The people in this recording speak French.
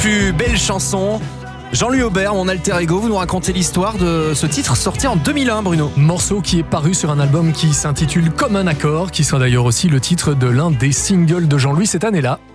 plus belles chansons. Jean-Louis Aubert, mon alter ego, vous nous racontez l'histoire de ce titre sorti en 2001, Bruno. Morceau qui est paru sur un album qui s'intitule Comme un accord, qui sera d'ailleurs aussi le titre de l'un des singles de Jean-Louis cette année-là.